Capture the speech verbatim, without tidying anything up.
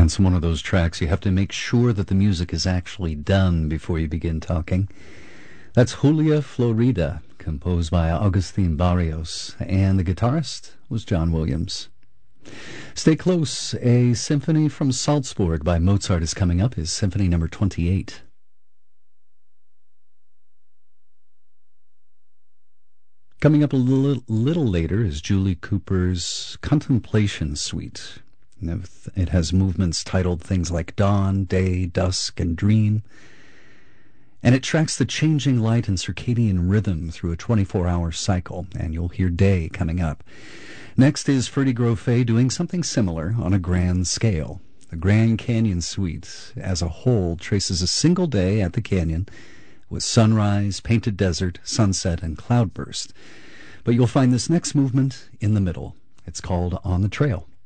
That's one of those tracks you have to make sure that the music is actually done before you begin talking. That's Julia Florida, composed by Agustin Barrios, and the guitarist was John Williams. Stay close. A symphony from Salzburg by Mozart is coming up, his symphony number twenty-eight. Coming up a little, little later is Julie Cooper's Contemplation Suite. It has movements titled things like Dawn, Day, Dusk, and Dream. And it tracks the changing light and circadian rhythm through a twenty-four hour cycle, and you'll hear Day coming up. Next is Ferdy Grofé doing something similar on a grand scale. The Grand Canyon Suite as a whole traces a single day at the canyon with sunrise, painted desert, sunset, and cloudburst. But you'll find this next movement in the middle. It's called On the Trail.